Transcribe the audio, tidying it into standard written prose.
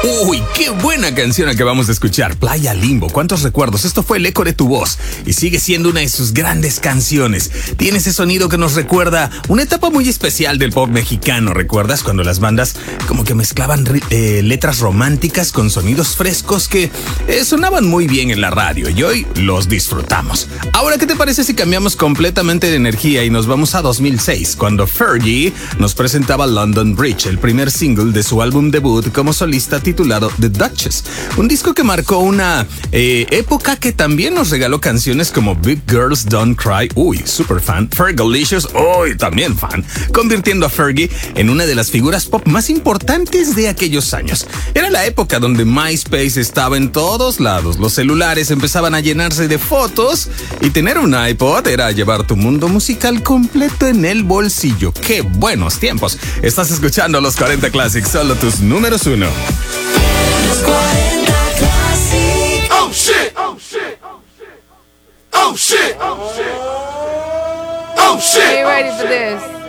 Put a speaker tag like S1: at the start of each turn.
S1: Uy, qué buena canción acabamos de escuchar. Playa Limbo, cuántos recuerdos. Esto fue el eco de tu voz y sigue siendo una de sus grandes canciones. Tiene ese sonido que nos recuerda una etapa muy especial del pop mexicano. ¿Recuerdas cuando las bandas como que mezclaban letras románticas con sonidos frescos que sonaban muy bien en la radio y hoy los disfrutamos? Ahora, ¿qué te parece si cambiamos completamente de energía y nos vamos a 2006, cuando Fergie nos presentaba London Bridge, el primer single de su álbum debut como solista titulado The Duchess, un disco que marcó una época que también nos regaló canciones como Big Girls Don't Cry, uy, super fan, Fergalicious, uy, también fan, convirtiendo a Fergie en una de las figuras pop más importantes de aquellos años. Era la época donde MySpace estaba en todos lados, los celulares empezaban a llenarse de fotos y tener un iPod era llevar tu mundo musical completo en el bolsillo. ¡Qué buenos tiempos! Estás escuchando Los 40 Classics, solo tus números uno.
S2: Los 40 Classic.
S3: Oh shit! Oh shit! Oh shit! Oh shit! Oh shit!
S4: Are you ready for this?